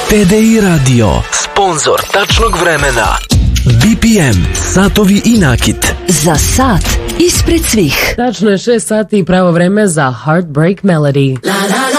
TDI Radio, sponzor tačnog vremena. BPM, satovi i nakit. Za sat ispred svih. Tačno je 6 sati i pravo vreme za Heartbreak Melody. La la